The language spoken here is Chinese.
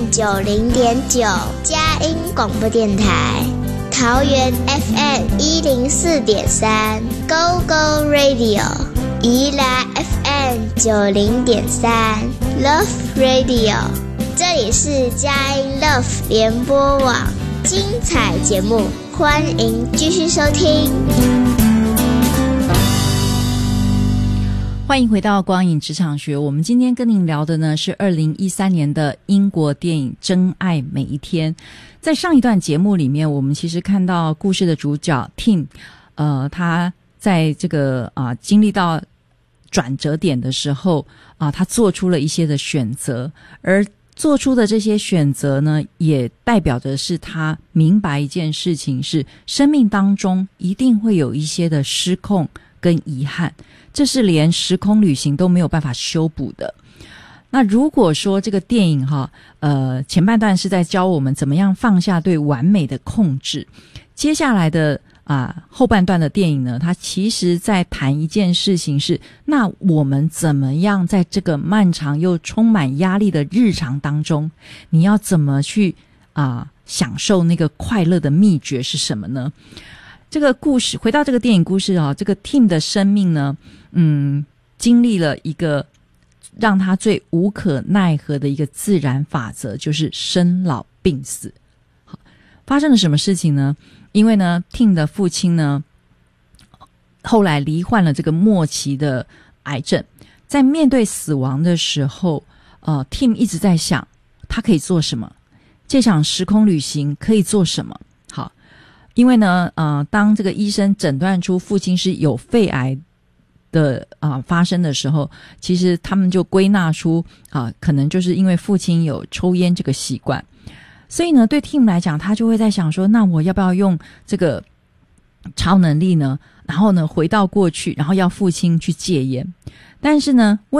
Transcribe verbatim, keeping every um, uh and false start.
M 九零点九，佳音广播电台。桃园 F M 一零四点三 ，Go Go Radio。宜兰 F M 九零点三 ，Love Radio。这里是佳音 Love 联播网，精彩节目，欢迎继续收听。 欢迎回到光影职场学，我们今天跟您聊的呢是二零一三年的英国电影《真爱每一天》。在上一段节目里面，我们其实看到故事的主角 Tim， 呃，他在这个啊、呃、经历到转折点的时候啊、呃，他做出了一些的选择，而做出的这些选择呢，也代表的是他明白一件事情，是生命当中一定会有一些的失控跟遗憾，这是连时空旅行都没有办法修补的。那如果说这个电影哈，呃，前半段是在教我们怎么样放下对完美的控制，接下来的啊后半段的电影呢，它其实在谈一件事情是，那我们怎么样在这个漫长又充满压力的日常当中，你要怎么去啊享受那个快乐的秘诀是什么呢？这个故事回到这个电影故事啊，这个 Tim 的生命呢，嗯，经历了一个让他最无可奈何的一个自然法则，就是生老病死。好，发生了什么事情呢？因为呢 Tim 的父亲呢后来罹患了这个末期的癌症，在面对死亡的时候，呃 Tim 一直在想他可以做什么，这场时空旅行可以做什么。好，因为呢呃当这个医生诊断出父亲是有肺癌的啊、呃、发生的时候，其实他们就归纳出啊、呃、可能就是因为父亲有抽烟这个习惯。所以呢对 Tim 来讲，他就会在想说，那我要不要用这个超能力呢，然后呢回到过去，然后要父亲去戒烟。但是呢